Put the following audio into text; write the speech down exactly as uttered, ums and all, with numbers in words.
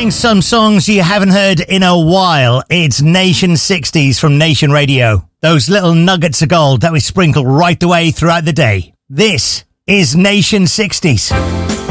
playing some songs you haven't heard in a while. It's Nation sixties from Nation Radio. Those little nuggets of gold that we sprinkle right the way throughout the day. This is Nation sixties.